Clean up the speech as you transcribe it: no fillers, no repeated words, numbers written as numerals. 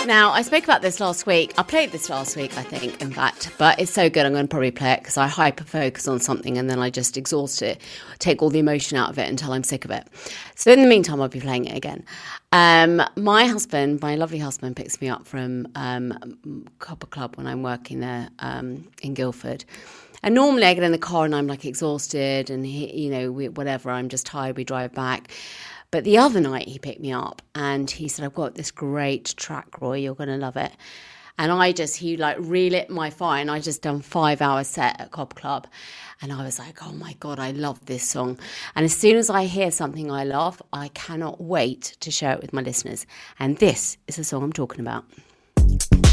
Now, I spoke about this last week. I played this last week, I think, in fact. But it's so good, I'm going to probably play it because I hyper-focus on something and then I just exhaust it, take all the emotion out of it until I'm sick of it. So in the meantime, I'll be playing it again. My husband, my lovely husband, picks me up from Copper Club when I'm working there in Guildford. And normally I get in the car and I'm like exhausted and, whatever, I'm just tired, we drive back. But the other night he picked me up and he said, I've got this great track, Roy, you're going to love it. And he relit my fire and I just done 5-hour set at Cop Club. And I was like, oh my God, I love this song. And as soon as I hear something I love, I cannot wait to share it with my listeners. And this is the song I'm talking about.